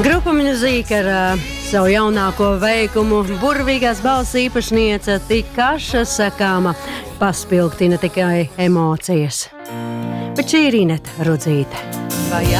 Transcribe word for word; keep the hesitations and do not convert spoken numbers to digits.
Grupa Mūzika ar uh, savu jaunāko veikumu burvīgās balss īpašniece Tikaša sakāma paspilgtina tikai emocijas. Bet šī ir Ineta Rudzīte. Vai